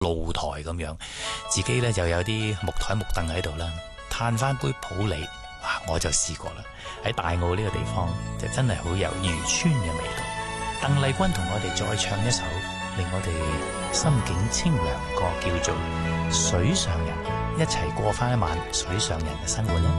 露台咁樣，自己呢就有啲木台木凳喺度啦，嘆翻杯普洱，哇！我就試過啦，喺大澳呢個地方就真係好有漁村嘅味道。鄧麗君同我哋再唱一首令我哋心境清涼嘅歌，叫做《水上人》，一齊過翻一晚水上人嘅生活啦。